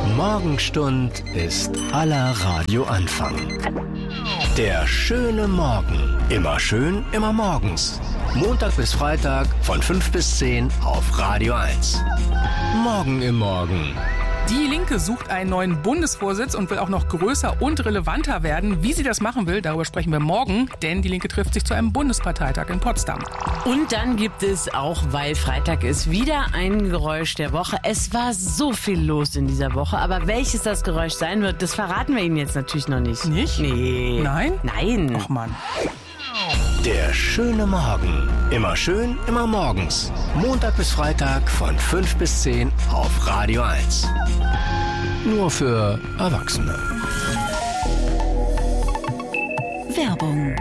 Morgenstund ist aller Radioanfang. Der schöne Morgen. Immer schön, immer morgens. Montag bis Freitag von 5 bis 10 auf Radio 1. Morgen im Morgen. Die Linke sucht einen neuen Bundesvorsitz und will auch noch größer und relevanter werden. Wie sie das machen will, darüber sprechen wir morgen, denn die Linke trifft sich zu einem Bundesparteitag in Potsdam. Und dann gibt es auch, weil Freitag ist, wieder ein Geräusch der Woche. Es war so viel los in dieser Woche, aber welches das Geräusch sein wird, das verraten wir Ihnen jetzt natürlich noch nicht. Nicht? Nee. Nein? Nein. Ach Mann. Der schöne Morgen. Immer schön, immer morgens. Montag bis Freitag von 5 bis 10 auf Radio 1. Nur für Erwachsene. Werbung.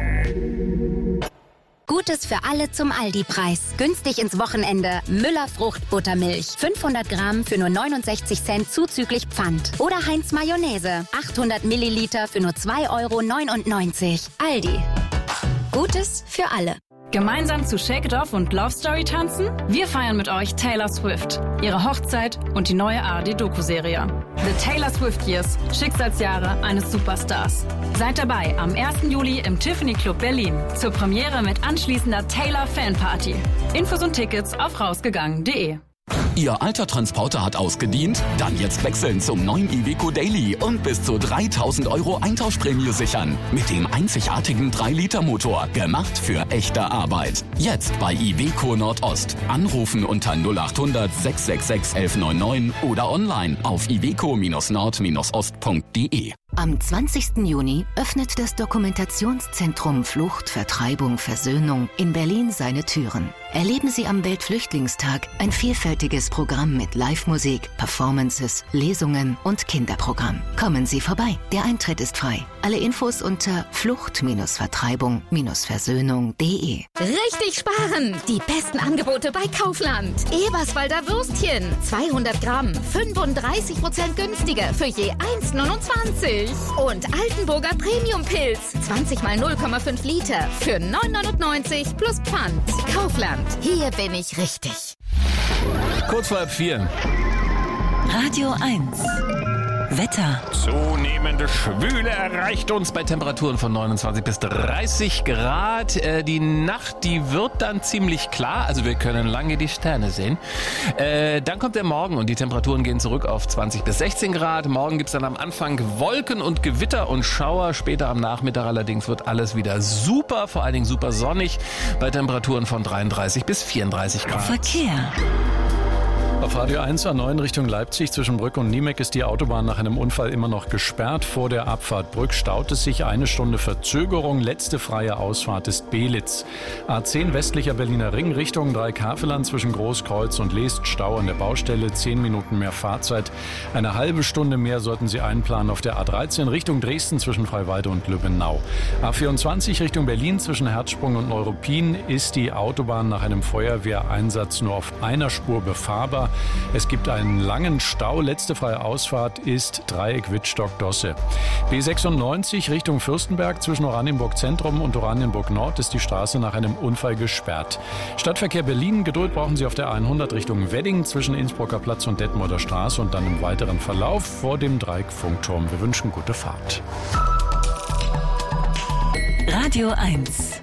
Gutes für alle zum Aldi-Preis. Günstig ins Wochenende. Müller Fruchtbuttermilch. 500 Gramm für nur 69 Cent zuzüglich Pfand. Oder Heinz Mayonnaise. 800 Milliliter für nur 2,99 €. Aldi. Gutes für alle. Gemeinsam zu Shake It Off und Love Story tanzen? Wir feiern mit euch Taylor Swift, ihre Hochzeit und die neue ARD-Doku-Serie. The Taylor Swift Years, Schicksalsjahre eines Superstars. Seid dabei am 1. Juli im Tiffany Club Berlin zur Premiere mit anschließender Taylor Fanparty. Infos und Tickets auf rausgegangen.de. Ihr alter Transporter hat ausgedient? Dann jetzt wechseln zum neuen Iveco Daily und bis zu 3.000 € Eintauschprämie sichern. Mit dem einzigartigen 3-Liter-Motor. Gemacht für echte Arbeit. Jetzt bei Iveco Nordost. Anrufen unter 0800 666 1199 oder online auf iveco-nord-ost.de. Am 20. Juni öffnet das Dokumentationszentrum Flucht, Vertreibung, Versöhnung in Berlin seine Türen. Erleben Sie am Weltflüchtlingstag ein vielfältiges Programm mit Live-Musik, Performances, Lesungen und Kinderprogramm. Kommen Sie vorbei. Der Eintritt ist frei. Alle Infos unter flucht-vertreibung-versöhnung.de. Richtig sparen! Die besten Angebote bei Kaufland. Eberswalder Würstchen. 200 Gramm. 35% günstiger für je 1,29. Und Altenburger Premium-Pilz. 20 mal 0,5 Liter für 9,99 plus Pfand. Kaufland. Hier bin ich richtig. Kurz vor 4. Radio 1. Wetter. Zunehmende Schwüle erreicht uns bei Temperaturen von 29 bis 30 Grad. Die Nacht, die wird dann ziemlich klar, also wir können lange die Sterne sehen. Dann kommt der Morgen und die Temperaturen gehen zurück auf 20 bis 16 Grad. Morgen gibt es dann am Anfang Wolken und Gewitter und Schauer. Später am Nachmittag allerdings wird alles wieder super, vor allen Dingen super sonnig bei Temperaturen von 33 bis 34 Grad. Verkehr. Auf Radio 1 A9 Richtung Leipzig zwischen Brück und Niemek ist die Autobahn nach einem Unfall immer noch gesperrt. Vor der Abfahrt Brück staut es sich, 1 Stunde Verzögerung. Letzte freie Ausfahrt ist Belitz. A10 westlicher Berliner Ring Richtung Dreieck-Havelland zwischen Großkreuz und Leest. Stau an der Baustelle, 10 Minuten mehr Fahrzeit. Eine halbe Stunde mehr sollten Sie einplanen auf der A13 Richtung Dresden zwischen Freiweide und Lübbenau. A24 Richtung Berlin zwischen Herzsprung und Neuruppin ist die Autobahn nach einem Feuerwehreinsatz nur auf einer Spur befahrbar. Es gibt einen langen Stau. Letzte freie Ausfahrt ist Dreieck Wittstock-Dosse. B96 Richtung Fürstenberg zwischen Oranienburg Zentrum und Oranienburg Nord ist die Straße nach einem Unfall gesperrt. Stadtverkehr Berlin. Geduld brauchen Sie auf der 100 Richtung Wedding zwischen Innsbrucker Platz und Detmolder Straße und dann im weiteren Verlauf vor dem Dreieck-Funkturm. Wir wünschen gute Fahrt. Radio 1.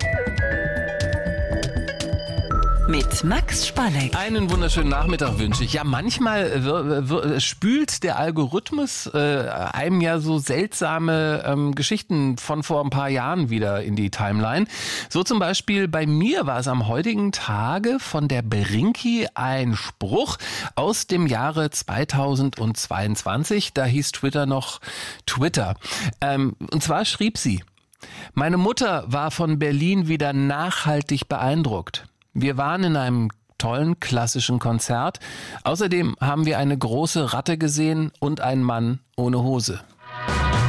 Mit Max Spalleck. Einen wunderschönen Nachmittag wünsche ich. Ja, manchmal spült der Algorithmus einem ja so seltsame Geschichten von vor ein paar Jahren wieder in die Timeline. So zum Beispiel bei mir war es am heutigen Tage von der Brinki ein Spruch aus dem Jahre 2022. Da hieß Twitter noch Twitter. Und zwar schrieb sie: Meine Mutter war von Berlin wieder nachhaltig beeindruckt. Wir waren in einem tollen klassischen Konzert. Außerdem haben wir eine große Ratte gesehen und einen Mann ohne Hose.